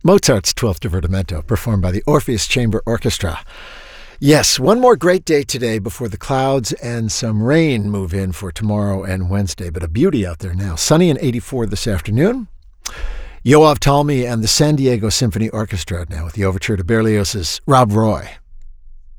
Mozart's 12th Divertimento, performed by the Orpheus Chamber Orchestra. Yes, one more great day today before the clouds and some rain move in for tomorrow and Wednesday, but a beauty out there now. Sunny and 84 this afternoon. Yoav Talmi and the San Diego Symphony Orchestra now with the overture to Berlioz's Rob Roy.